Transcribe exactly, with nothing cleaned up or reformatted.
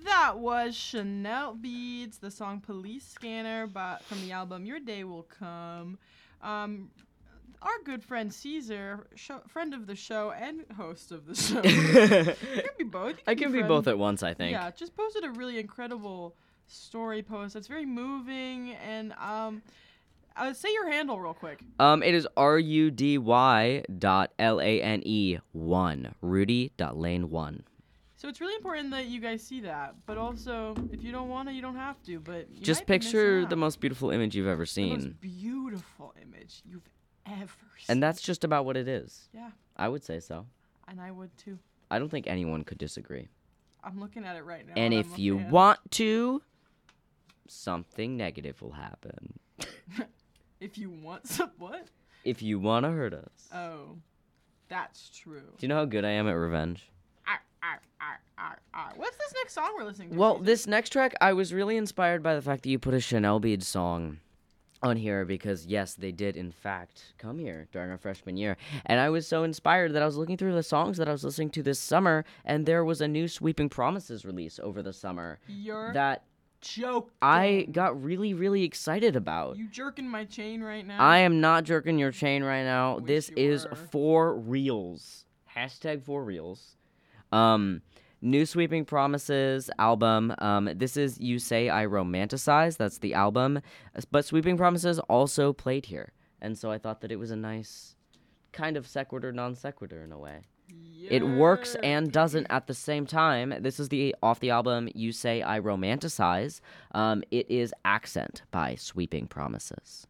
That was Chanel Beads, the song Police Scanner by, from the album Your Day Will Come. Um, our good friend Caesar, show, friend of the show and host of the show. You can be both. You I can be, be both at once, I think. Yeah, just posted a really incredible story post that's very moving. And um, uh, say your handle real quick. Um, it is R U D Y dot L A N E one. Rudy dot lane one. So it's really important that you guys see that, but also if you don't want to, you don't have to. But you just might be picture missing the out. most beautiful image you've ever The seen. most beautiful image you've ever seen. And that's just about what it is. Yeah. I would say so. And I would too. I don't think anyone could disagree. I'm looking at it right now. And I'm if a you fan. want to, something negative will happen. If you want some what? If you want to hurt us. Oh, that's true. Do you know how good I am at revenge? Arr, arr, arr, arr, arr. What's this next song we're listening to? Well, Caesar? this next track, I was really inspired by the fact that you put a Chanel Beads song on here because, yes, they did, in fact, come here during our freshman year. And I was so inspired that I was looking through the songs that I was listening to this summer, and there was a new Sweeping Promises release over the summer You're that joking. I got really, really excited about. You jerking my chain right now? I am not jerking your chain right now. Wish This you is were. for reals. Hashtag for reals. Um, new Sweeping Promises album. Um, this is You Say I Romanticize. That's the album. But Sweeping Promises also played here. And so I thought that it was a nice kind of sequitur, non sequitur in a way. It works and doesn't at the same time. This is the off the album You Say I Romanticize. Um, it is Accent by Sweeping Promises.